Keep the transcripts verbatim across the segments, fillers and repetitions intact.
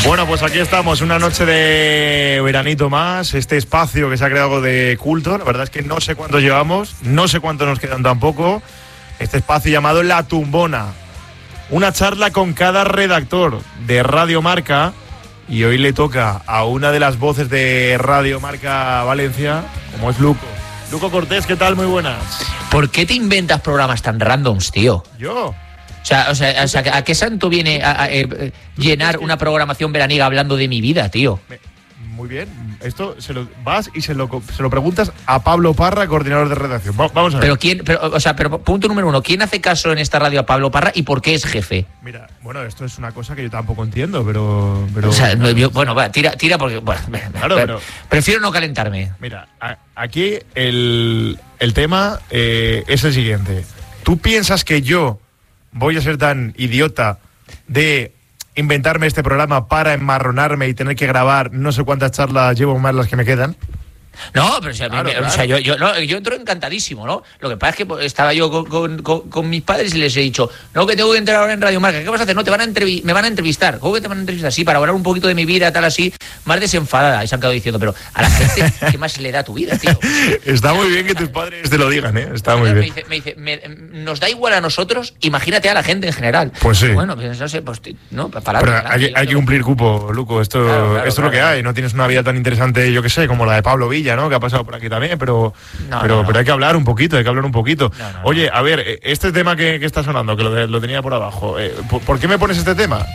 Bueno, pues aquí estamos, una noche de veranito más, este espacio que se ha creado de culto. La verdad es que no sé cuánto llevamos, no sé cuánto nos quedan tampoco. Este espacio llamado La Tumbona, una charla con cada redactor de Radio Marca, y hoy le toca a una de las voces de Radio Marca Valencia, como es Luco. Luco Cortés, ¿qué tal? Muy buenas. ¿Por qué te inventas programas tan randoms, tío? ¿Yo? O sea, o sea, o sea ¿a qué santo viene a, a, a, a llenar una programación veraniega hablando de mi vida, tío? Muy bien. Esto se lo vas y se lo, se lo preguntas a Pablo Parra, coordinador de redacción. Va, vamos a ver. Pero quién, pero, o sea, pero punto número uno, ¿quién hace caso en esta radio a Pablo Parra y por qué es jefe? Mira, bueno, esto es una cosa que yo tampoco entiendo, pero... pero... O sea, no, yo, bueno, va, tira, tira porque... Bueno, claro, pero... Prefiero no calentarme. Mira, a, aquí el, el tema eh, es el siguiente. ¿Tú piensas que yo voy a ser tan idiota de inventarme este programa para enmarronarme y tener que grabar no sé cuántas charlas llevo más las que me quedan? No, pero o sea, claro, me, claro. O sea yo, yo, no, yo entro encantadísimo, ¿no? Lo que pasa es que estaba yo con, con, con, con mis padres y les he dicho, no, que tengo que entrar ahora en Radio Marca. ¿Qué vas a hacer? No, te van a entrevi- me van a entrevistar. ¿Cómo que te van a entrevistar? Sí, para hablar un poquito de mi vida, tal así, más desenfadada. Y se han quedado diciendo, pero a la gente, ¿qué más le da a tu vida, tío? Está muy bien que tus padres te lo digan, ¿eh? Está muy me bien. Dice, me dice, me, nos da igual a nosotros, imagínate a la gente en general. Pues sí. Bueno, pues no sé, pues no, para Pero adelante, hay, hay que cumplir cupo, Luco. Esto, Claro, claro, esto es claro, lo que claro. hay. No tienes una vida tan interesante, yo que sé, como la de Pablo Villa, ¿no? Que ha pasado por aquí también, pero, No, pero, no, no. pero hay que hablar un poquito, hay que hablar un poquito. No, no, no. Oye, a ver, este tema que, que está sonando, que lo, de- lo tenía por abajo, eh, ¿por, por qué me pones este tema?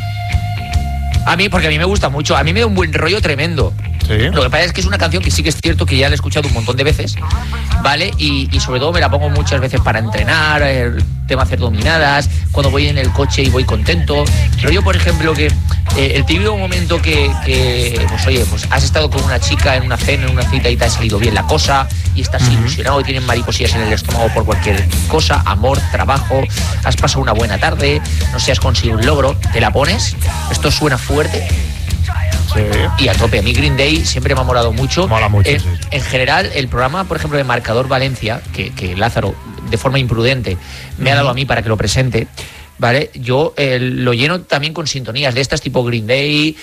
A mí, porque a mí me gusta mucho, a mí me da un buen rollo tremendo. Sí. Lo que pasa es que es una canción que sí que es cierto que ya la he escuchado un montón de veces, ¿vale? Y, y sobre todo me la pongo muchas veces para entrenar, el tema hacer dominadas, cuando voy en el coche y voy contento. Pero yo, por ejemplo, que eh, el típico momento que, que, pues oye, pues has estado con una chica en una cena, en una cita y te ha salido bien la cosa y estás uh-huh. ilusionado y tienes mariposillas en el estómago por cualquier cosa, amor, trabajo, has pasado una buena tarde, no sé, has conseguido un logro, te la pones, esto suena fuerte. Sí. Y a tope. A mí Green Day siempre me ha molado mucho. Mola mucho, en, sí. en general, el programa, por ejemplo, de Marcador Valencia, que, que Lázaro, de forma imprudente, me uh-huh. ha dado a mí para que lo presente, ¿vale? Yo eh, lo lleno también con sintonías de estas tipo Green Day,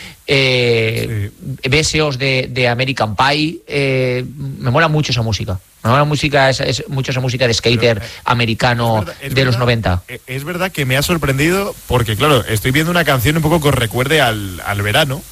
eh, sí. B S Os de, de American Pie. Eh, me mola mucho esa música. Me mola música, es, es mucho esa música de skater Pero, eh, americano es verdad, es de verdad, los noventa. Es verdad que me ha sorprendido porque, claro, estoy viendo una canción un poco que os recuerde al, al verano.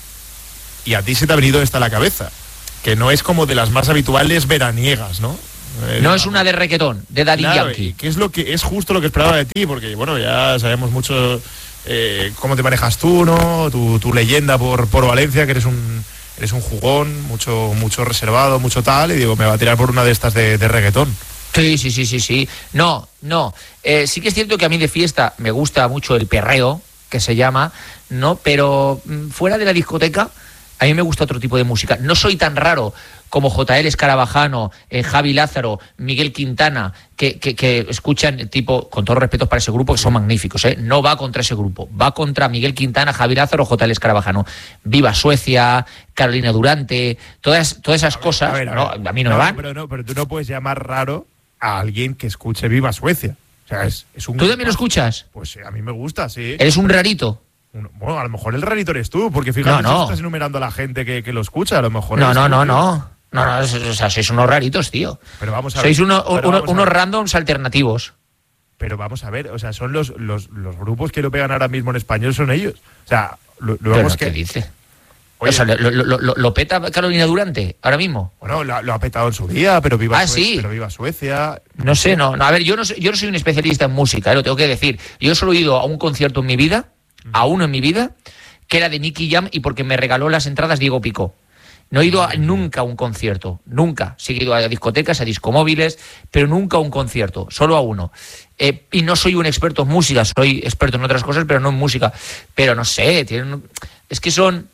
Y a ti se te ha venido esta a la cabeza, que no es como de las más habituales veraniegas, ¿no? Eh, no es una de reggaetón, de Daddy claro, Yankee. Que es lo que es justo lo que esperaba de ti, porque bueno, ya sabemos mucho eh, cómo te manejas tú, ¿no? Tu, tu leyenda por, por Valencia, que eres un eres un jugón, mucho mucho reservado, mucho tal, y digo, me va a tirar por una de estas de, de reggaetón. Sí, sí, sí, sí, sí. No, no. Eh, sí que es cierto que a mí de fiesta me gusta mucho el perreo, que se llama, ¿no? Pero mm, fuera de la discoteca, a mí me gusta otro tipo de música. No soy tan raro como J L Escarabajano, eh, Javi Lázaro, Miguel Quintana, que, que, que escuchan, tipo, con todos los respetos para ese grupo, que son magníficos, ¿eh? No va contra ese grupo, va contra Miguel Quintana, Javi Lázaro, J L Escarabajano. Viva Suecia, Carolina Durante, todas, todas esas a ver, cosas, a, ver, a, no, ver. a mí no, no me van. Pero, no, pero tú no puedes llamar raro a alguien que escuche Viva Suecia. O sea, es, es un... ¿Tú también lo escuchas? Pues sí, a mí me gusta, sí. ¿Eres un rarito? Bueno, a lo mejor el rarito eres tú, porque fíjate, no, no. si estás enumerando a la gente que, que lo escucha, a lo mejor... No, no, tú, no, tío. no. No, no, o sea, sois unos raritos, tío. Pero vamos a sois ver. Uno, pero uno, vamos unos a ver. randoms alternativos. Pero vamos a ver, o sea, son los, los, los grupos que lo pegan ahora mismo en español, son ellos. O sea, lo, lo vemos que... ¿Qué dice? Oye, o sea, lo, lo, lo, lo peta Carolina Durante ahora mismo. Bueno, lo, lo ha petado en su día, pero viva, ah, Suecia, sí. pero viva Suecia. No sé, no, no. A ver, yo no, yo no soy un especialista en música, ¿eh? Lo tengo que decir. Yo solo he ido a un concierto en mi vida, a uno en mi vida, que era de Nicky Jam y porque me regaló las entradas Diego Picó. No he ido a, nunca a un concierto, nunca. Sí he ido a discotecas, a discomóviles, pero nunca a un concierto, solo a uno. Eh, y no soy un experto en música, soy experto en otras cosas, pero no en música. Pero no sé, tienen, es que son,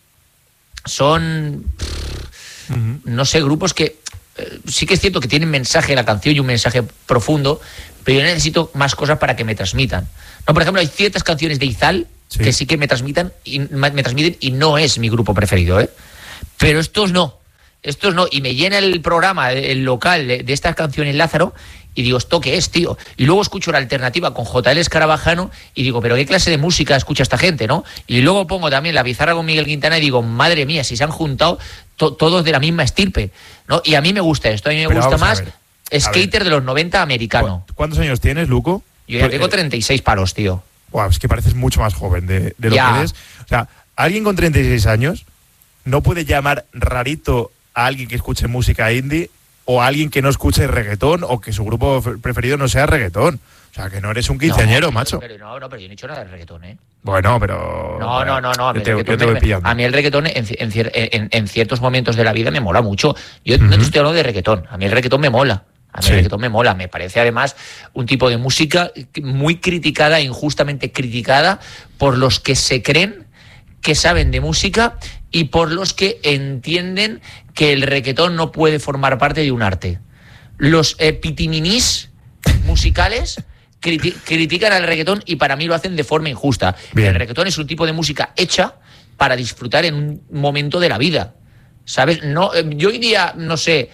son, uh-huh. no sé, grupos que eh, sí que es cierto que tienen mensaje la canción y un mensaje profundo, pero yo necesito más cosas para que me transmitan. No, por ejemplo, hay ciertas canciones de Izal sí. que sí que me transmitan y me transmiten y no es mi grupo preferido, ¿eh? Pero estos no. estos no. Y me llena el programa, el local de, de estas canciones Lázaro, y digo, ¿esto qué es, tío? Y luego escucho la alternativa con J L Escarabajano y digo, ¿pero qué clase de música escucha esta gente, no? Y luego pongo también La Bizarra con Miguel Quintana y digo, madre mía, si se han juntado to- todos de la misma estirpe, ¿no? Y a mí me gusta esto, a mí me Pero gusta más ver, skater de los noventa americano. ¿Cuántos años tienes, Luco? Yo ya tengo treinta y seis palos, tío. Wow, es que pareces mucho más joven de, de lo ya. que eres. O sea, alguien con treinta y seis años no puede llamar rarito a alguien que escuche música indie o a alguien que no escuche reggaetón o que su grupo preferido no sea reggaetón. O sea, que no eres un quinceañero, no, macho. Pero, no, no, pero yo no he hecho nada de reggaetón, ¿eh? Bueno, pero... No, no, no, no. A mí, yo te, el yo te voy me, pillando. a mí el reggaetón en, en, en, en ciertos momentos de la vida me mola mucho. Yo uh-huh. no te estoy hablando de reggaetón. A mí el reggaetón me mola. A mí sí. el reggaetón me mola. Me parece además un tipo de música muy criticada, injustamente criticada, por los que se creen que saben de música y por los que entienden que el reggaetón no puede formar parte de un arte. Los eh, pitiminis musicales criti- critican al reggaetón y para mí lo hacen de forma injusta. Bien. El reggaetón es un tipo de música hecha para disfrutar en un momento de la vida, ¿sabes? No, eh, yo hoy día, no sé,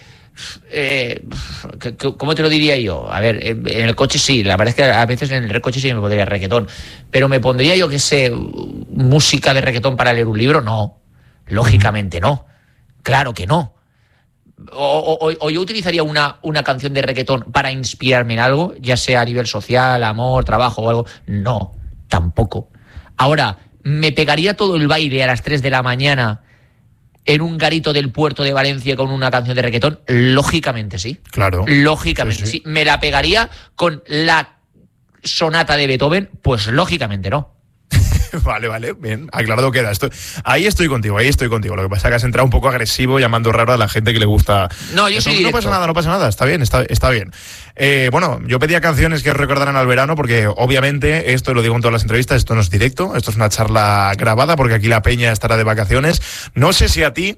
eh, ¿cómo te lo diría yo? A ver, en el coche sí, la verdad es que a veces en el coche sí me pondría reggaetón, pero me pondría yo, que sé, música de reggaetón para leer un libro, no, lógicamente no, claro que no. O, o, o yo utilizaría una, una canción de reggaetón para inspirarme en algo, ya sea a nivel social, amor, trabajo o algo. No, tampoco. Ahora, ¿me pegaría todo el baile a las tres de la mañana en un garito del puerto de Valencia con una canción de reggaetón? Lógicamente sí. Claro. Lógicamente sí, sí. sí. ¿Me la pegaría con la sonata de Beethoven? Pues lógicamente no. Vale, vale, bien, aclarado queda. Estoy, ahí estoy contigo, ahí estoy contigo. Lo que pasa es que has entrado un poco agresivo llamando raro a la gente que le gusta. No, yo soy no, directo. No pasa nada, no pasa nada, está bien, está, está bien. Eh, bueno, yo pedía canciones que os recordaran al verano porque obviamente, esto lo digo en todas las entrevistas, esto no es directo, esto es una charla grabada porque aquí la peña estará de vacaciones. No sé si a ti,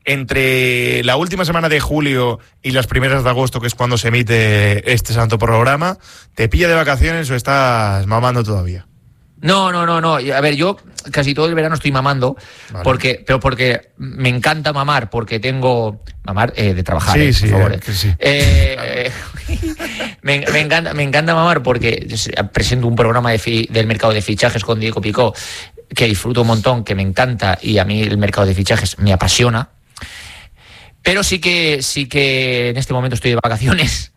entre la última semana de julio y las primeras de agosto, que es cuando se emite este santo programa, ¿te pilla de vacaciones o estás mamando todavía? No, no, no, no. A ver, yo casi todo el verano estoy mamando, vale. porque, pero porque me encanta mamar, porque tengo mamar eh, de trabajar, sí, eh, sí, por favor. Eh, que sí. Eh, me, me encanta, me encanta mamar porque presento un programa de fi, del mercado de fichajes con Diego Picó que disfruto un montón, que me encanta y a mí el mercado de fichajes me apasiona. Pero sí que, sí que en este momento estoy de vacaciones.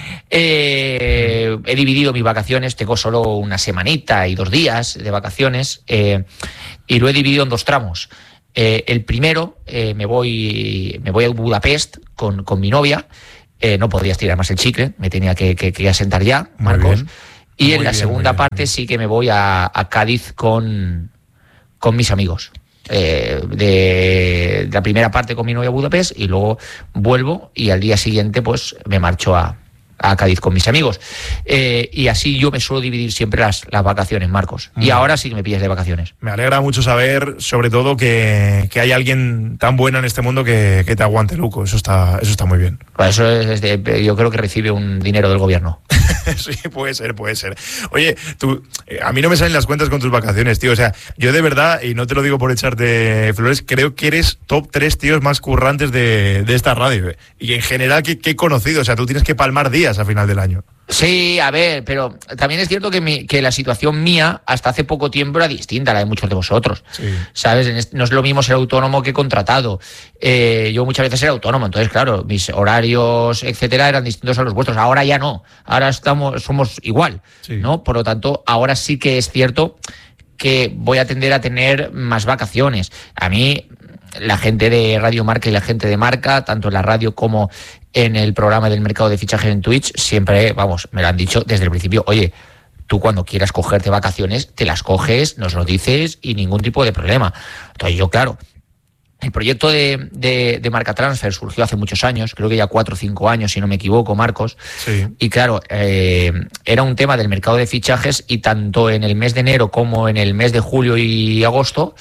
Eh, he dividido mis vacaciones, tengo solo una semanita y dos días de vacaciones eh, y lo he dividido en dos tramos. Eh, el primero, eh, me voy me voy a Budapest con, con mi novia, eh, no podría estirar más el chicle, me tenía que, que, que asentar ya, Marcos. Y en la bien, segunda bien, parte bien. sí que me voy a, a Cádiz con, con mis amigos. Eh, de, de la primera parte con mi novia a Budapest y luego vuelvo y al día siguiente pues me marcho a a Cádiz con mis amigos. Eh, y así yo me suelo dividir siempre las, las vacaciones, Marcos. Mm. Y ahora sí que me pillas de vacaciones. Me alegra mucho saber, sobre todo, que, que hay alguien tan bueno en este mundo que, que te aguante, Luco. Eso está, eso está muy bien. Pues eso es de, yo creo que recibe un dinero del gobierno. Sí, puede ser, puede ser. Oye, tú, a mí no me salen las cuentas con tus vacaciones, tío. O sea, yo de verdad, y no te lo digo por echarte flores, creo que eres top tres tíos más currantes de, de esta radio. ¿eh? Y en general, que, que he conocido. O sea, tú tienes que palmar días a final del año. Sí, a ver, pero también es cierto que, mi, que la situación mía hasta hace poco tiempo era distinta a la de muchos de vosotros. Sí. ¿Sabes? No es lo mismo ser autónomo que contratado. Eh, yo muchas veces era autónomo, entonces, claro, mis horarios, etcétera, eran distintos a los vuestros. Ahora ya no. Ahora estamos, somos igual, sí. ¿no? Por lo tanto, ahora sí que es cierto que voy a tender a tener más vacaciones. A mí, la gente de Radio Marca y la gente de Marca, tanto en la radio como en el programa del mercado de fichajes en Twitch, siempre, vamos, me lo han dicho desde el principio, oye, tú cuando quieras cogerte vacaciones, te las coges, nos lo dices y ningún tipo de problema. Entonces yo, claro, el proyecto de, de, de Marca Transfer surgió hace muchos años, creo que ya cuatro o cinco años, si no me equivoco, Marcos. Sí. Y claro, eh, era un tema del mercado de fichajes y tanto en el mes de enero como en el mes de julio y agosto,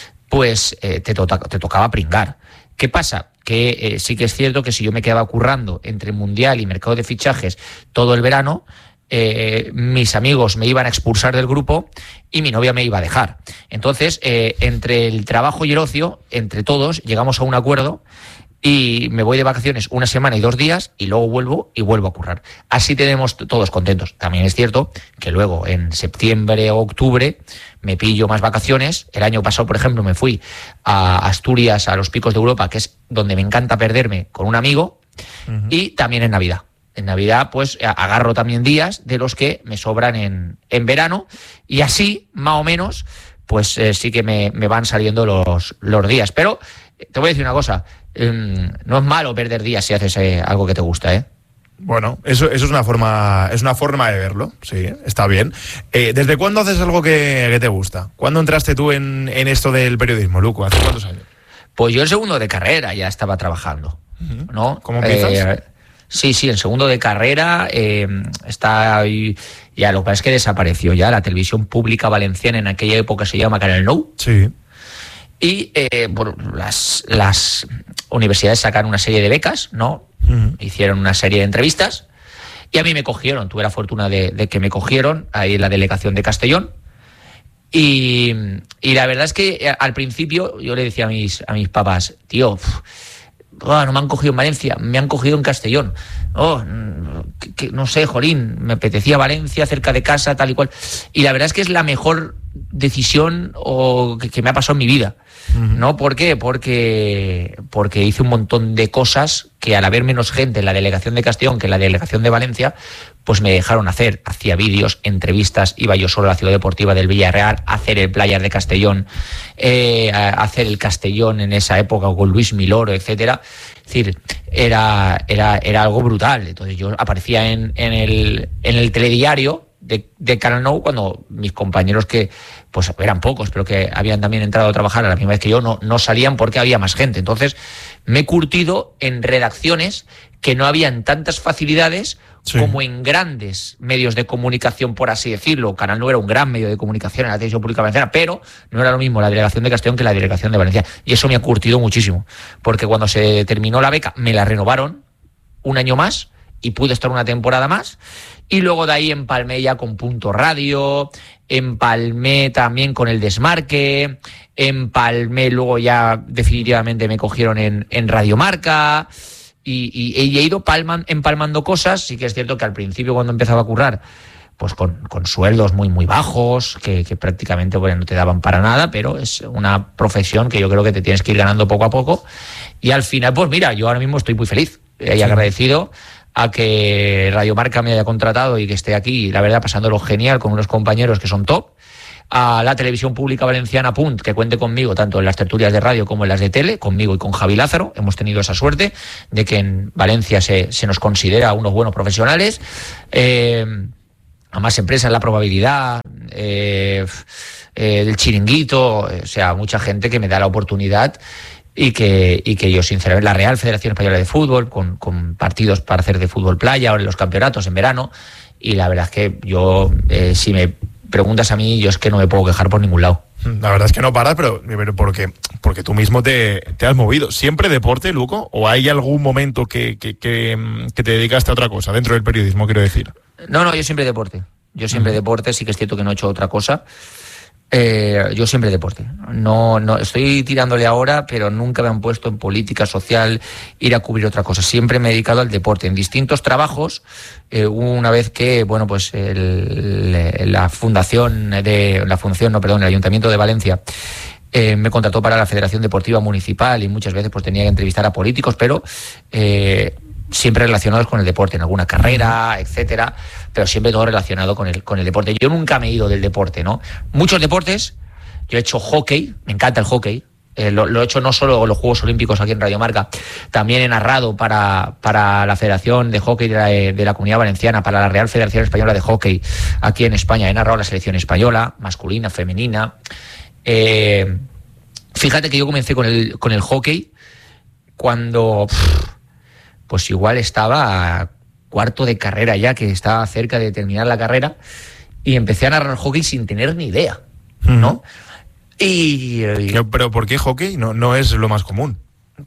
pues eh, te, to- te tocaba pringar. ¿Qué pasa? Que eh, sí que es cierto que si yo me quedaba currando entre Mundial y mercado de fichajes todo el verano, eh, mis amigos me iban a expulsar del grupo y mi novia me iba a dejar. Entonces, eh, entre el trabajo y el ocio, entre todos, llegamos a un acuerdo y me voy de vacaciones una semana y dos días y luego vuelvo y vuelvo a currar. Así tenemos todos contentos. También es cierto que luego en septiembre o octubre me pillo más vacaciones. El año pasado, por ejemplo, me fui a Asturias, a los Picos de Europa, que es donde me encanta perderme, con un amigo, uh-huh. y también en Navidad. En Navidad, pues, agarro también días de los que me sobran en, en verano, y así, más o menos, pues eh, sí que me, me van saliendo los, los días. Pero te voy a decir una cosa, eh, no es malo perder días si haces eh, algo que te gusta, ¿eh? Bueno, eso, eso es una forma, es una forma de verlo, sí, está bien. Eh, ¿Desde cuándo haces algo que, que te gusta? ¿Cuándo entraste tú en, en esto del periodismo, Luco? ¿Hace cuántos años? Pues yo en segundo de carrera ya estaba trabajando, ¿no? ¿Cómo empiezas? Eh, sí, sí, en segundo de carrera eh, está ahí, ya lo que pasa es que desapareció ya la televisión pública valenciana, en aquella época se llama Canal Nou. Sí. Y eh, bueno, las, las universidades sacaron una serie de becas, ¿no? Uh-huh. Hicieron una serie de entrevistas y a mí me cogieron. Tuve la fortuna de, de que me cogieron ahí en la delegación de Castellón. Y, y la verdad es que al principio yo le decía a mis, a mis papás, tío, pff, oh, no me han cogido en Valencia, me han cogido en Castellón. Oh, que, que, no sé, jolín, me apetecía Valencia, cerca de casa, tal y cual. Y la verdad es que es la mejor decisión o que, que me ha pasado en mi vida. Uh-huh. ¿No? ¿Por qué? Porque, porque hice un montón de cosas que al haber menos gente en la delegación de Castellón que en la delegación de Valencia, pues me dejaron hacer. Hacía vídeos, entrevistas, iba yo solo a la ciudad deportiva del Villarreal a hacer el Playas de Castellón, eh, a hacer el Castellón en esa época con Luis Miloro, etcétera. Es decir, era, era, era algo brutal. Entonces yo aparecía en, en, el, en el telediario de, de Canal Nou cuando mis compañeros, que pues eran pocos, pero que habían también entrado a trabajar a la misma vez que yo, no, no salían porque había más gente. Entonces me he curtido en redacciones que no habían tantas facilidades, sí, como en grandes medios de comunicación, por así decirlo. Canal Nou era un gran medio de comunicación en la televisión pública valenciana, pero no era lo mismo la delegación de Castellón que la delegación de Valencia. Y eso me ha curtido muchísimo, porque cuando se terminó la beca me la renovaron un año más y pude estar una temporada más. Y luego de ahí empalmé ya con Punto Radio, empalmé también con El Desmarque, empalmé luego ya definitivamente me cogieron en, en Radio Marca. Y, y, y he ido palman, empalmando cosas. Sí que es cierto que al principio, cuando empezaba a currar, pues con, con sueldos muy muy bajos, que, que prácticamente, bueno, no te daban para nada, pero es una profesión que yo creo que te tienes que ir ganando poco a poco. Y al final, pues mira, yo ahora mismo estoy muy feliz y sí, agradecido a que Radio Marca me haya contratado y que esté aquí, la verdad, pasándolo genial con unos compañeros que son top. A la televisión pública valenciana, Punt, que cuente conmigo tanto en las tertulias de radio como en las de tele, conmigo y con Javi Lázaro. Hemos tenido esa suerte de que en Valencia se, se nos considera unos buenos profesionales. Eh, a más empresas, La Probabilidad, eh, eh, el Chiringuito, o sea, mucha gente que me da la oportunidad y que, y que yo, sinceramente, la Real Federación Española de Fútbol, con, con partidos para hacer de fútbol playa, ahora en los campeonatos en verano, y la verdad es que yo, eh, si me preguntas a mí, yo es que no me puedo quejar por ningún lado. La verdad es que no paras, pero, pero porque, porque tú mismo te, te has movido. ¿Siempre deporte, Luco? ¿O hay algún momento que, que, que, que te dedicaste a otra cosa dentro del periodismo, quiero decir? No, no, yo siempre deporte. Yo siempre uh-huh. deporte, sí que es cierto que no he hecho otra cosa. Eh, yo siempre deporte. No, no, estoy tirándole ahora, pero nunca me han puesto en política social, ir a cubrir otra cosa. Siempre me he dedicado al deporte en distintos trabajos. Eh, una vez que, bueno, pues el, la fundación de la fundación, no, perdón, el Ayuntamiento de Valencia eh, me contrató para la Federación Deportiva Municipal y muchas veces pues tenía que entrevistar a políticos, pero eh, siempre relacionados con el deporte, en alguna carrera, etcétera, pero siempre todo relacionado con el, con el deporte. Yo nunca me he ido del deporte, ¿no? Muchos deportes, yo he hecho hockey, me encanta el hockey, eh, lo, lo he hecho no solo en los Juegos Olímpicos aquí en Radio Marca, también he narrado para, para la Federación de Hockey de la, de la Comunidad Valenciana, para la Real Federación Española de Hockey aquí en España, he narrado la selección española, masculina, femenina. Eh, fíjate que yo comencé con el, con el hockey cuando... Pff, pues igual estaba a cuarto de carrera ya, que estaba cerca de terminar la carrera, y empecé a narrar hockey sin tener ni idea, ¿no? Uh-huh. Y, y ¿Pero por qué hockey? No, no es lo más común.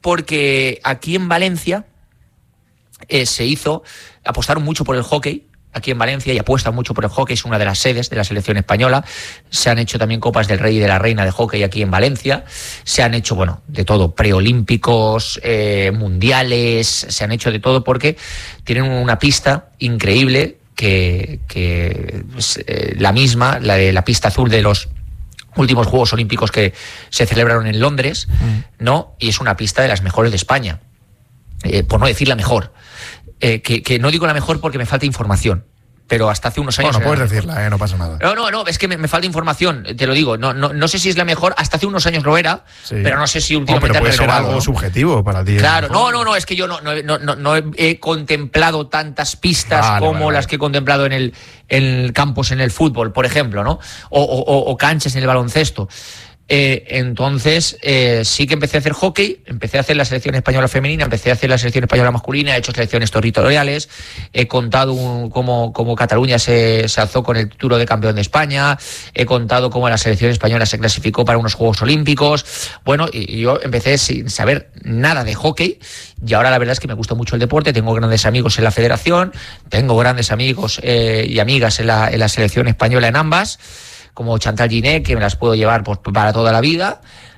Porque aquí en Valencia eh, se hizo, apostaron mucho por el hockey, aquí en Valencia y apuesta mucho por el hockey, es una de las sedes de la selección española. Se han hecho también Copas del Rey y de la Reina de hockey aquí en Valencia. Se han hecho, bueno, de todo, preolímpicos, eh, mundiales, se han hecho de todo porque tienen una pista increíble que, que es eh, la misma, la de la pista azul de los últimos Juegos Olímpicos que se celebraron en Londres, mm. ¿no? Y es una pista de las mejores de España, eh, por no decir la mejor. Eh, que, que no digo la mejor porque me falta información, pero hasta hace unos años... Bueno, puedes decirla, eh, no pasa nada. No, no, no, es que me, me falta información, te lo digo. No, no, no sé si es la mejor, hasta hace unos años lo era, sí. pero no sé si últimamente... No, pero puede han ser renovado, algo ¿no? subjetivo para ti. Claro, no, no, no, es que yo no, no, no, no he contemplado tantas pistas vale, como vale, las vale. que he contemplado en el, en campos en el fútbol, por ejemplo, ¿no? O, o, o canchas en el baloncesto. Eh, entonces, eh, sí que empecé a hacer hockey, empecé a hacer la selección española femenina, empecé a hacer la selección española masculina, he hecho selecciones territoriales, he contado un, cómo, cómo Cataluña se, se alzó con el título de campeón de España, he contado cómo la selección española se clasificó para unos Juegos Olímpicos. Bueno, y, y yo empecé sin saber nada de hockey y ahora la verdad es que me gusta mucho el deporte, tengo grandes amigos en la federación, tengo grandes amigos eh, y amigas en la, en la selección española en ambas, como Chantal Giné, que me las puedo llevar pues, para toda la vida.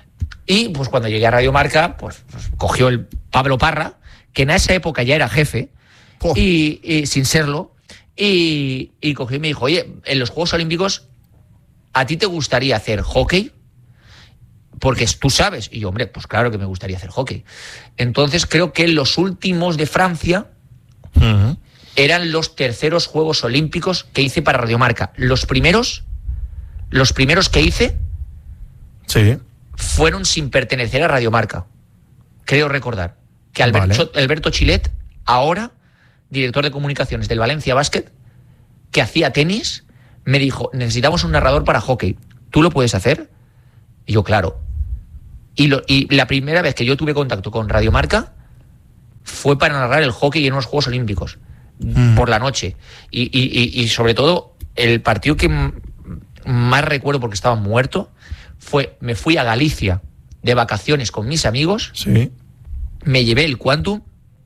Y pues cuando llegué a Radio Marca, pues, pues cogió el Pablo Parra, que en esa época ya era jefe, oh. y, y sin serlo, y, y cogió y me dijo, oye, en los Juegos Olímpicos, ¿a ti te gustaría hacer hockey? Porque tú sabes. Y yo, hombre, pues claro que me gustaría hacer hockey. Entonces creo que los últimos de Francia uh-huh. eran los terceros Juegos Olímpicos que hice para Radio Marca. Los primeros... Los primeros que hice sí. fueron sin pertenecer a Radio Marca. Creo recordar que Alberto, vale. Alberto Chilet, ahora director de comunicaciones del Valencia Basket, que hacía tenis, me dijo, necesitamos un narrador para hockey. ¿Tú lo puedes hacer? Y yo, claro. Y, lo, y la primera vez que yo tuve contacto con Radio Marca fue para narrar el hockey en unos Juegos Olímpicos, mm. por la noche. Y, y, y, y sobre todo, el partido que... más recuerdo porque estaba muerto, fue, me fui a Galicia de vacaciones con mis amigos, sí. me llevé el Quantum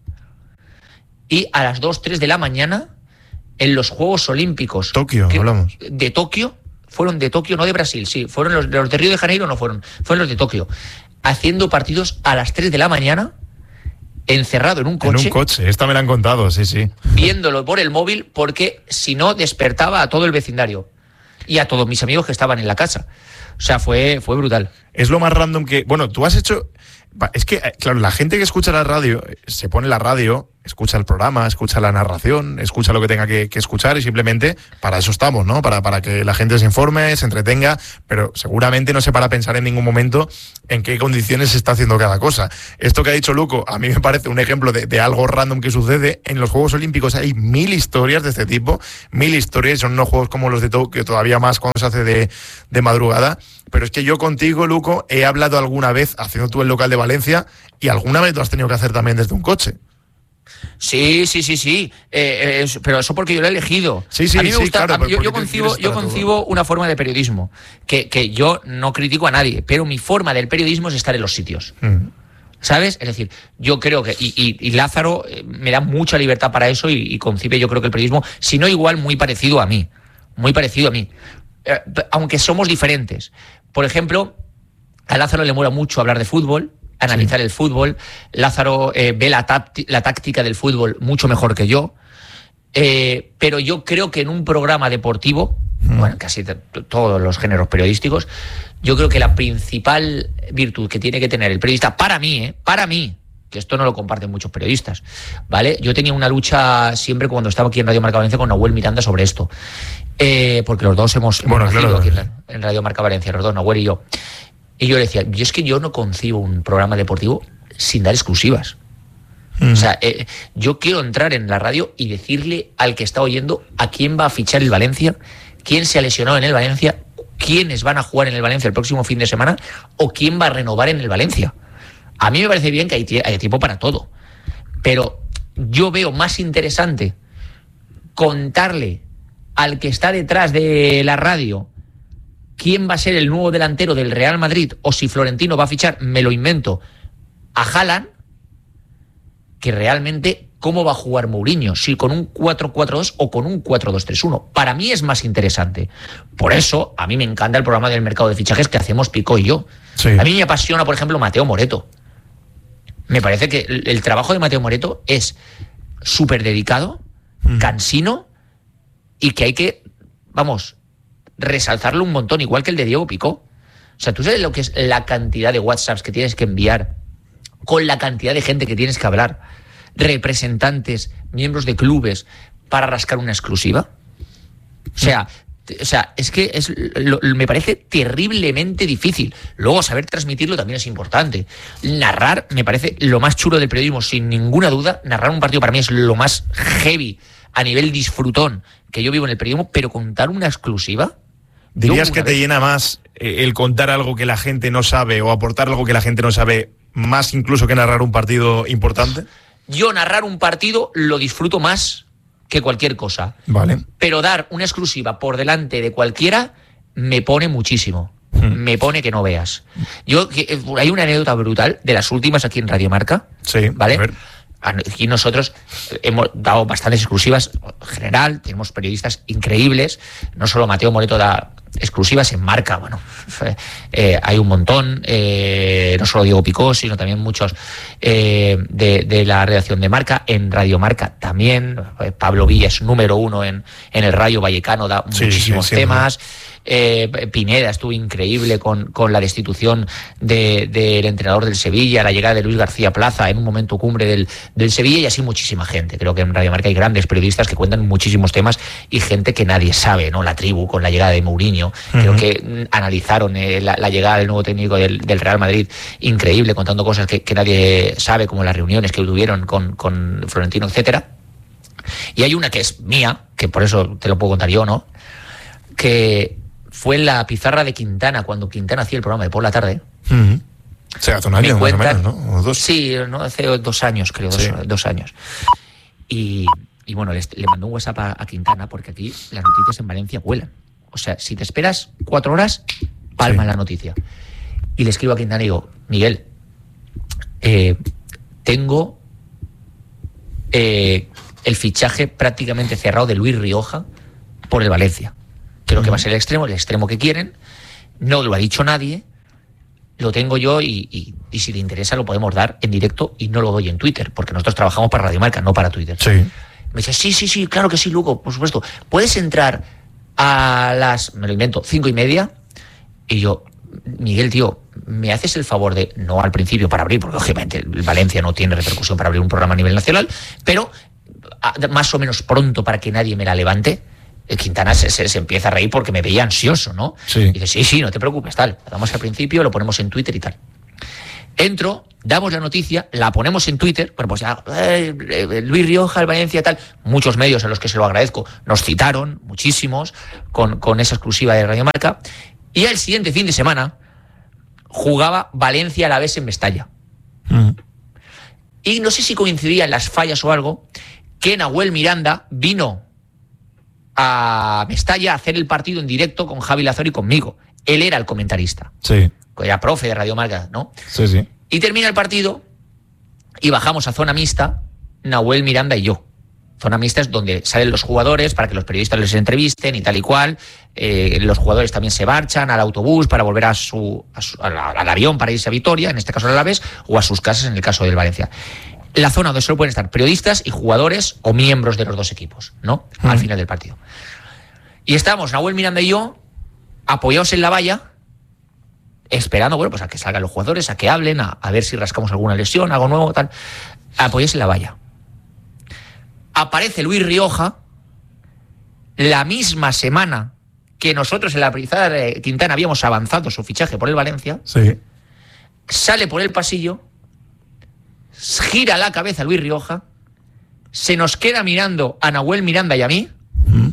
y a las dos, tres de la mañana en los Juegos Olímpicos Tokio, que, hablamos. de Tokio, fueron de Tokio, no de Brasil, sí, fueron los, los de Río de Janeiro, no fueron, fueron los de Tokio, haciendo partidos a las tres de la mañana, encerrado en un coche. En un coche, esta me la han contado, sí, sí. Viéndolo por el móvil porque si no despertaba a todo el vecindario. Y a todos mis amigos que estaban en la casa. O sea, fue, fue brutal. Es lo más random que... Bueno, tú has hecho... Es que, claro, la gente que escucha la radio, se pone la radio, escucha el programa, escucha la narración, escucha lo que tenga que, que escuchar y simplemente para eso estamos, ¿no? Para, para que la gente se informe, se entretenga, pero seguramente no se para a pensar en ningún momento en qué condiciones se está haciendo cada cosa. Esto que ha dicho Luco, a mí me parece un ejemplo de, de algo random que sucede. En los Juegos Olímpicos hay mil historias de este tipo, mil historias, son unos juegos como los de Tokio, todavía más cuando se hace de, de madrugada. Pero es que yo contigo, Luco, he hablado alguna vez haciendo tú el local de Valencia y alguna vez lo has tenido que hacer también desde un coche. Sí, sí, sí, sí. Eh, eh, pero eso porque yo lo he elegido. Sí, sí, a mí me sí, gusta, claro, a mí, yo, yo concibo, yo concibo una forma de periodismo que, que yo no critico a nadie, pero mi forma del periodismo es estar en los sitios. Mm. ¿Sabes? Es decir, yo creo que, y, y, y Lázaro me da mucha libertad para eso y, y concibe, yo creo que el periodismo, si no igual, muy parecido a mí. Muy parecido a mí. Eh, aunque somos diferentes. Por ejemplo, a Lázaro le mola mucho hablar de fútbol, analizar sí. el fútbol. Lázaro eh, ve la, tácti- la táctica del fútbol mucho mejor que yo. Eh, pero yo creo que en un programa deportivo, mm. bueno, casi t- todos los géneros periodísticos, yo creo que la principal virtud que tiene que tener el periodista, para mí, eh, para mí, que esto no lo comparten muchos periodistas, ¿vale? Yo tenía una lucha siempre cuando estaba aquí en Radio Marca Valencia con Nahuel Miranda sobre esto. Eh, porque los dos hemos, hemos bueno, nacido claro. aquí en, en Radio Marca Valencia, los dos, Nahuel y yo. Y yo le decía, yo es que yo no concibo un programa deportivo sin dar exclusivas. Mm. O sea, eh, yo quiero entrar en la radio y decirle al que está oyendo a quién va a fichar el Valencia, quién se ha lesionado en el Valencia, quiénes van a jugar en el Valencia el próximo fin de semana o quién va a renovar en el Valencia. A mí me parece bien que hay, t- hay tiempo para todo, pero yo veo más interesante contarle al que está detrás de la radio quién va a ser el nuevo delantero del Real Madrid o si Florentino va a fichar, me lo invento, a Haaland, que realmente cómo va a jugar Mourinho, si con un cuatro cuatro dos o con un cuatro dos tres uno. Para mí es más interesante. Por eso, a mí me encanta el programa del mercado de fichajes que hacemos Pico y yo. Sí. A mí me apasiona, por ejemplo, Mateo Moreto. Me parece que el, el trabajo de Mateo Moreto es súper dedicado, mm. cansino, y que hay que, vamos, resaltarlo un montón, igual que el de Diego Picó. O sea, ¿tú sabes lo que es la cantidad de WhatsApps que tienes que enviar con la cantidad de gente que tienes que hablar? Representantes, miembros de clubes, para rascar una exclusiva. O sea, o sea es que es, lo, me parece terriblemente difícil. Luego, saber transmitirlo también es importante. Narrar me parece lo más chulo del periodismo, sin ninguna duda. Narrar un partido para mí es lo más heavy a nivel disfrutón que yo vivo en el periodismo, pero contar una exclusiva... ¿Dirías que te vez... llena más el contar algo que la gente no sabe o aportar algo que la gente no sabe, más incluso que narrar un partido importante? Yo narrar un partido lo disfruto más que cualquier cosa. Vale. Pero dar una exclusiva por delante de cualquiera me pone muchísimo. Hmm. Me pone que no veas. Yo que, hay una anécdota brutal de las últimas aquí en Radio Marca. Sí, ¿vale? A ver. Aquí nosotros hemos dado bastantes exclusivas en general, tenemos periodistas increíbles, no solo Mateo Moreto da exclusivas en Marca, bueno, eh, hay un montón, eh, no solo Diego Picó, sino también muchos eh, de, de la redacción de Marca, en Radio Marca también, eh, Pablo Villa es número uno en, en el Rayo Vallecano, da sí, muchísimos sí, sí, temas. Sí. Eh, Pineda estuvo increíble con, con la destitución del de, de entrenador del Sevilla, la llegada de Luis García Plaza en un momento cumbre del, del Sevilla, y así muchísima gente. Creo que en Radio Marca hay grandes periodistas que cuentan muchísimos temas y gente que nadie sabe, ¿no? La Tribu con la llegada de Mourinho, uh-huh. creo que analizaron eh, la, la llegada del nuevo técnico del, del Real Madrid, increíble, contando cosas que, que nadie sabe, como las reuniones que tuvieron con, con Florentino, etcétera. Y hay una que es mía, que por eso te lo puedo contar yo, ¿no? Que fue en la pizarra de Quintana, cuando Quintana hacía el programa de por la tarde. Uh-huh. O sea, hace un año, más o menos, ¿no? ¿O dos? Sí, ¿no? Hace dos años, creo, dos, sí. dos años. Y, y bueno, le, le mandó un WhatsApp a, a Quintana, porque aquí las noticias en Valencia vuelan. O sea, si te esperas cuatro horas, palma sí. la noticia. Y le escribo a Quintana y digo, Miguel, eh, tengo eh, el fichaje prácticamente cerrado de Luis Rioja por el Valencia. Creo que va a ser el extremo, el extremo que quieren. No lo ha dicho nadie. Lo tengo yo y, y, y si te interesa lo podemos dar en directo, y no lo doy en Twitter, porque nosotros trabajamos para Radio Marca, no para Twitter. Sí. Me dice, sí, sí, sí, claro que sí, Lugo, por supuesto. ¿Puedes entrar a las, me lo invento, cinco y media? Y yo, Miguel, tío, ¿me haces el favor de, no al principio para abrir, porque obviamente Valencia no tiene repercusión para abrir un programa a nivel nacional, pero a, más o menos pronto, para que nadie me la levante? Quintana se, se, se empieza a reír porque me veía ansioso, ¿no? Sí. Y dice, sí, sí, no te preocupes, tal. Lo damos al principio, lo ponemos en Twitter y tal. Entro, damos la noticia, la ponemos en Twitter, bueno, pues ya, eh, eh, Luis Rioja, el Valencia, tal. Muchos medios a los que se lo agradezco nos citaron, muchísimos, con, con esa exclusiva de Radio Marca. Y el siguiente fin de semana jugaba Valencia a la vez en Mestalla. Mm. Y no sé si coincidían las fallas o algo, que Nahuel Miranda vino a Mestalla a hacer el partido en directo con Javi Lázaro y conmigo. Él era el comentarista. Sí. Era profe de Radio Marca, ¿no? Sí, sí. Y termina el partido y bajamos a zona mixta, Nahuel Miranda y yo. Zona mixta es donde salen los jugadores para que los periodistas les entrevisten y tal y cual. Eh, los jugadores también se marchan al autobús para volver a su, a su a la, al avión para irse a Vitoria, en este caso al Alavés, o a sus casas en el caso del Valencia. La zona donde solo pueden estar periodistas y jugadores o miembros de los dos equipos, ¿no? Mm. Al final del partido. Y estábamos, Nahuel Miranda y yo, apoyados en la valla, esperando, bueno, pues a que salgan los jugadores, a que hablen, a, a ver si rascamos alguna lesión, algo nuevo, tal. Apoyados en la valla. Aparece Luis Rioja, la misma semana que nosotros en la pizarra de Quintana habíamos avanzado su fichaje por el Valencia. Sí. Sale por el pasillo, gira la cabeza Luis Rioja, se nos queda mirando a Nahuel Miranda y a mí, mm.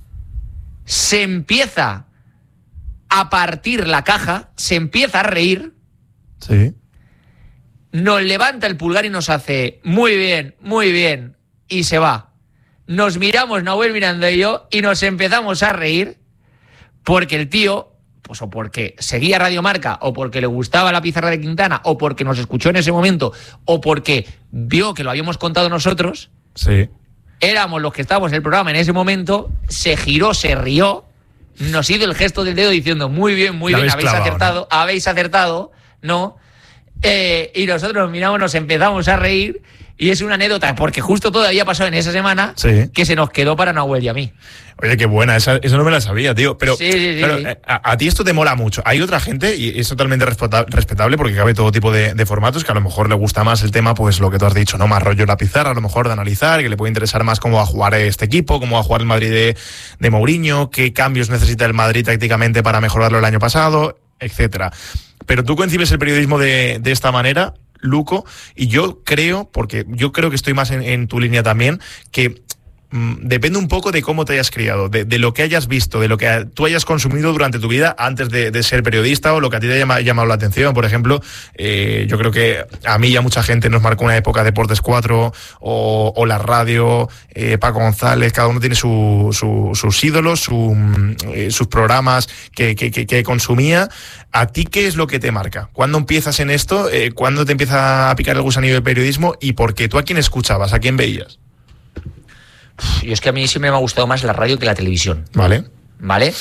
se empieza a partir la caja, se empieza a reír, sí. nos levanta el pulgar y nos hace muy bien, muy bien, y se va. Nos miramos Nahuel Miranda y yo y nos empezamos a reír porque el tío, Pues o porque seguía Radio Marca, o porque le gustaba la pizarra de Quintana, o porque nos escuchó en ese momento, o porque vio que lo habíamos contado nosotros. Sí. Éramos los que estábamos en el programa en ese momento, se giró, se rió, nos hizo el gesto del dedo diciendo muy bien, muy bien, habéis clavado, acertado, ¿no? habéis acertado, ¿no? Eh, y nosotros nos miramos, nos empezamos a reír. Y es una anécdota, porque justo todavía pasó en esa semana sí. que se nos quedó para Nahuel y a mí. Oye, qué buena, esa, eso no me la sabía, tío. Pero, sí, sí, pero sí. A, a ti esto te mola mucho. Hay otra gente, y es totalmente respetable, porque cabe todo tipo de, de formatos, que a lo mejor le gusta más el tema, pues lo que tú has dicho, ¿no? Más rollo en la pizarra, a lo mejor de analizar, que le puede interesar más cómo va a jugar este equipo, cómo va a jugar el Madrid de, de Mourinho, qué cambios necesita el Madrid tácticamente para mejorarlo el año pasado, etcétera. Pero tú concibes el periodismo de, de esta manera, Luco, y yo creo, porque yo creo que estoy más en, en tu línea también, que mmm, depende un poco de cómo te hayas criado, de, de lo que hayas visto, de lo que tú hayas consumido durante tu vida antes de, de ser periodista, o lo que a ti te haya llamado la atención. Por ejemplo, eh, yo creo que a mí y a mucha gente nos marcó una época Deportes cuatro o, o la radio, eh, Paco González, cada uno tiene su, su, sus ídolos, su, eh, sus programas que, que, que, que consumía. ¿A ti qué es lo que te marca? ¿Cuándo empiezas en esto? Eh, ¿Cuándo te empieza a picar el gusanillo del periodismo? ¿Y por qué? ¿Tú a quién escuchabas? ¿A quién veías? Yo es que a mí siempre me ha gustado más la radio que la televisión. Vale. ¿Vale?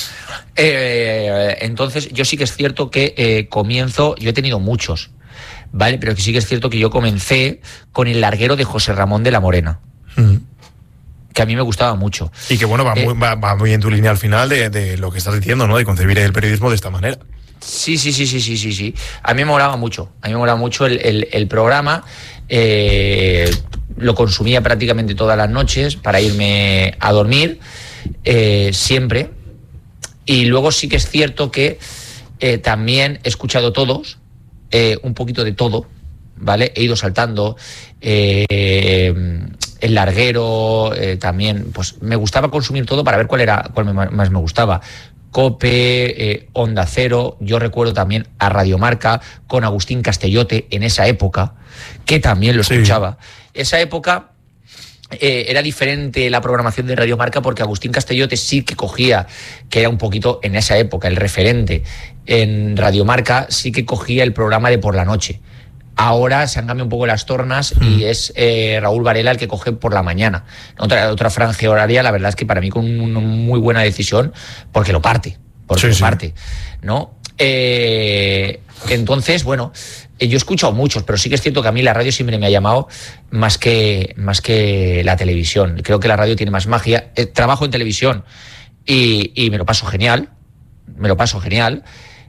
Eh, entonces, yo sí que es cierto que eh, comienzo... Yo he tenido muchos, ¿vale? Pero que sí que es cierto que yo comencé con El larguero de José Ramón de la Morena. Mm. Que a mí me gustaba mucho. Y que, bueno, va, eh, muy, va, va muy en tu línea al final de, de lo que estás diciendo, ¿no? De concebir el periodismo de esta manera. Sí, sí, sí, sí, sí, sí, sí. A mí me molaba mucho. A mí me molaba mucho el, el, el programa. Eh, lo consumía prácticamente todas las noches para irme a dormir, eh, siempre. Y luego sí que es cierto que eh, también he escuchado todos, eh, un poquito de todo, ¿vale? He ido saltando. Eh, El larguero, eh, también, pues me gustaba consumir todo para ver cuál era, cuál me, más me gustaba. COPE, eh, Onda Cero, yo recuerdo también a Radio Marca con Agustín Castellote en esa época, que también lo escuchaba. Sí. Esa época eh, era diferente la programación de Radio Marca porque Agustín Castellote sí que cogía, que era un poquito en esa época el referente. En Radio Marca sí que cogía el programa de por la noche. Ahora se han cambiado un poco las tornas mm. y es eh, Raúl Varela el que coge por la mañana. Otra, otra franja horaria, la verdad es que para mí con una muy buena decisión, porque lo parte, porque sí, lo sí. parte, ¿no? Eh, entonces, bueno, eh, yo he escuchado muchos, pero sí que es cierto que a mí la radio siempre me ha llamado más que, más que la televisión. Creo que la radio tiene más magia. Eh, trabajo en televisión y, y me lo paso genial, me lo paso genial.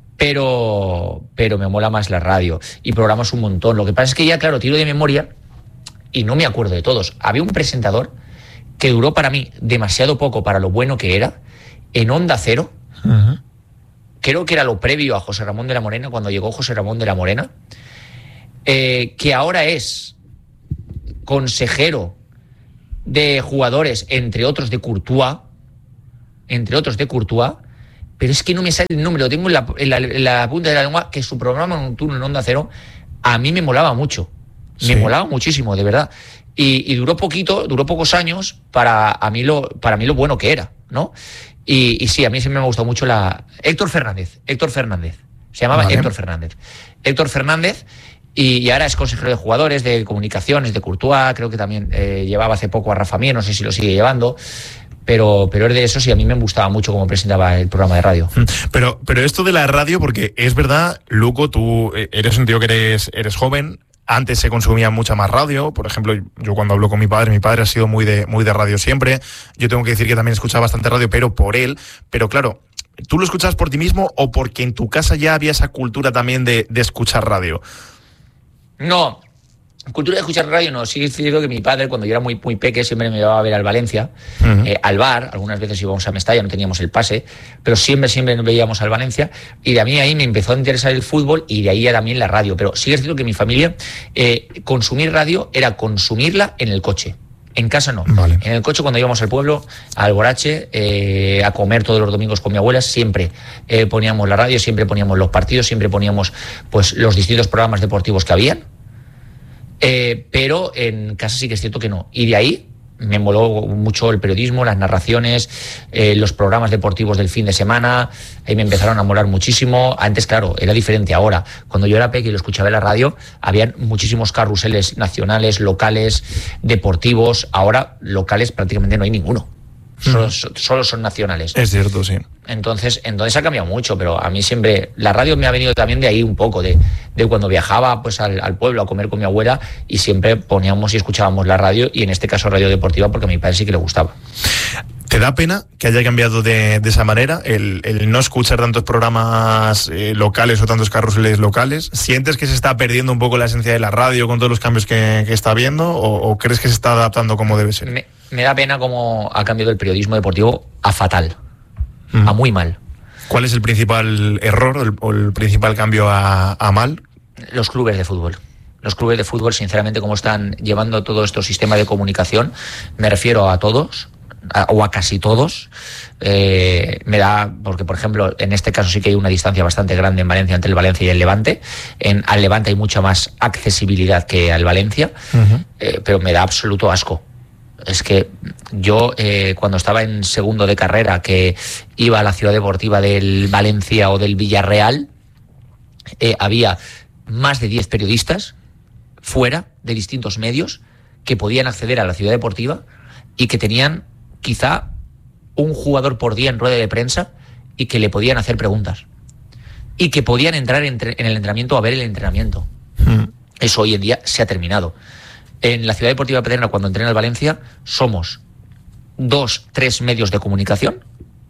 Pero, pero me mola más la radio y programas un montón. Lo que pasa es que ya, claro, tiro de memoria y no me acuerdo de todos. Había un presentador que duró para mí demasiado poco para lo bueno que era, en Onda Cero. Uh-huh. Creo que era lo previo a José Ramón de la Morena, cuando llegó José Ramón de la Morena, eh, que ahora es consejero de jugadores, entre otros de Courtois, entre otros de Courtois, pero es que no me sale el nombre, lo tengo en la, en la, en la punta de la lengua, que su programa nocturno en Onda Cero a mí me molaba mucho, me sí. molaba muchísimo, de verdad, y, y duró poquito, duró pocos años para a mí lo, para mí lo bueno que era, ¿no? Y, y sí, a mí siempre me ha gustado mucho la... Héctor Fernández, Héctor Fernández, se llamaba vale. Héctor Fernández, Héctor Fernández, y, y ahora es consejero de jugadores, de comunicaciones, de Courtois, creo que también eh, llevaba hace poco a Rafa Mier, no sé si lo sigue llevando. Pero, pero es de eso, sí, a mí me gustaba mucho cómo presentaba el programa de radio. Pero, pero esto de la radio, porque es verdad, Luco, tú eres un tío que eres, eres joven, antes se consumía mucha más radio, por ejemplo, yo cuando hablo con mi padre, mi padre ha sido muy de, muy de radio siempre, yo tengo que decir que también escuchaba bastante radio, pero por él, pero claro, ¿tú lo escuchabas por ti mismo o porque en tu casa ya había esa cultura también de, de escuchar radio? No. Cultura de escuchar radio no, sí es cierto que mi padre cuando yo era muy, muy peque siempre me llevaba a ver al Valencia, uh-huh. eh, al bar, algunas veces íbamos a Mestalla, no teníamos el pase, pero siempre, siempre veíamos al Valencia y de a mí ahí me empezó a interesar el fútbol y de ahí ya también la radio, pero sí es cierto que mi familia, eh, consumir radio era consumirla en el coche. En casa no. Vale. En el coche cuando íbamos al pueblo, al Borache, eh, a comer todos los domingos con mi abuela, siempre eh, poníamos la radio, siempre poníamos los partidos, siempre poníamos pues los distintos programas deportivos que habían. Eh, pero en casa sí que es cierto que no. Y de ahí me moló mucho el periodismo, las narraciones, eh, los programas deportivos del fin de semana. Ahí me empezaron a molar muchísimo. Antes, claro, era diferente ahora. Cuando yo era pequeño y lo escuchaba en la radio, habían muchísimos carruseles nacionales, locales, deportivos. Ahora, locales prácticamente no hay ninguno. Solo, solo son nacionales. Es cierto, sí. Entonces, entonces ha cambiado mucho, pero a mí siempre la radio me ha venido también de ahí un poco, de, de cuando viajaba pues al, al pueblo a comer con mi abuela y siempre poníamos y escuchábamos la radio, y en este caso radio deportiva, porque a mi padre sí que le gustaba. ¿Te da pena que haya cambiado de, de esa manera, el, el no escuchar tantos programas eh, locales o tantos carruseles locales? ¿Sientes que se está perdiendo un poco la esencia de la radio con todos los cambios que, que está habiendo, o, o crees que se está adaptando como debe ser? Me, me da pena cómo ha cambiado el periodismo deportivo a fatal, mm. a muy mal. ¿Cuál es el principal error o el, o el principal cambio a, a mal? Los clubes de fútbol. Los clubes de fútbol, sinceramente, cómo están llevando todo este sistema de comunicación, me refiero a todos, a, o a casi todos, eh, me da, porque por ejemplo, en este caso sí que hay una distancia bastante grande en Valencia entre el Valencia y el Levante. En, al Levante hay mucha más accesibilidad que al Valencia, uh-huh. eh, pero me da absoluto asco. Es que yo, eh, cuando estaba en segundo de carrera, que iba a la ciudad deportiva del Valencia o del Villarreal, eh, había más de diez periodistas fuera de distintos medios que podían acceder a la ciudad deportiva y que tenían quizá un jugador por día en rueda de prensa y que le podían hacer preguntas y que podían entrar en, en el entrenamiento a ver el entrenamiento. Mm. Eso hoy en día se ha terminado. En la ciudad deportiva de Pedrera, cuando entrena el Valencia, somos dos, tres medios de comunicación,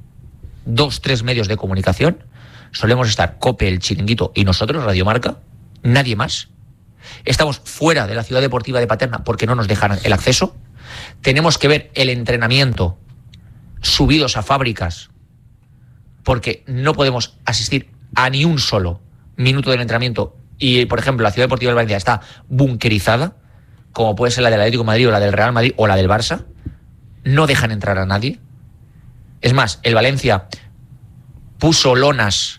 dos, tres medios de comunicación, solemos estar COPE, El Chiringuito y nosotros, Radio Marca, nadie más. Estamos fuera de la ciudad deportiva de Paterna porque no nos dejan el acceso. Tenemos que ver el entrenamiento subidos a fábricas porque no podemos asistir a ni un solo minuto del entrenamiento. Y, por ejemplo, la ciudad deportiva de Valencia está bunkerizada, como puede ser la del Atlético de Madrid o la del Real Madrid o la del Barça. No dejan entrar a nadie. Es más, el Valencia puso lonas,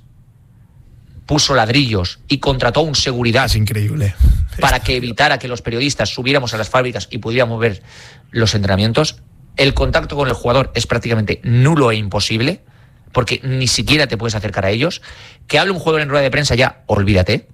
puso ladrillos y contrató un seguridad. Es increíble. Para que evitara que los periodistas subiéramos a las fábricas y pudiéramos ver los entrenamientos. El contacto con el jugador es prácticamente nulo e imposible, porque ni siquiera te puedes acercar a ellos. Que hable un jugador en rueda de prensa ya, olvídate.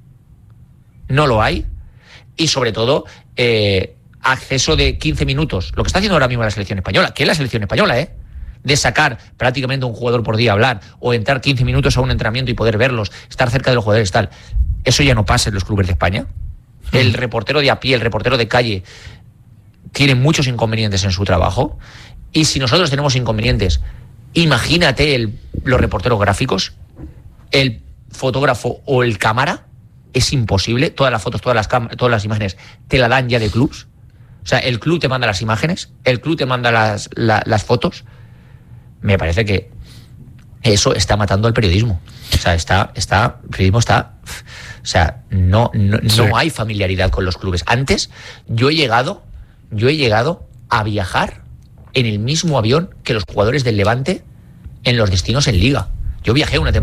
No lo hay. Y sobre todo, eh, acceso de quince minutos. Lo que está haciendo ahora mismo la selección española, que es la selección española, ¿eh? De sacar prácticamente un jugador por día a hablar, o entrar quince minutos a un entrenamiento y poder verlos, estar cerca de los jugadores, tal. Eso ya no pasa en los clubes de España. El reportero de a pie, el reportero de calle, tiene muchos inconvenientes en su trabajo. Y si nosotros tenemos inconvenientes, imagínate el, los reporteros gráficos, el fotógrafo o el cámara. Es imposible. Todas las fotos, todas las cam- todas las imágenes te la dan ya de clubs. O sea, el club te manda las imágenes, el club te manda las, la, las fotos. Me parece que eso está matando al periodismo. O sea, está, está, el periodismo está, o sea, no, no, sí. no hay familiaridad con los clubes. Antes, yo he llegado, yo he llegado a viajar en el mismo avión que los jugadores del Levante en los destinos en Liga. Yo viajé una temporada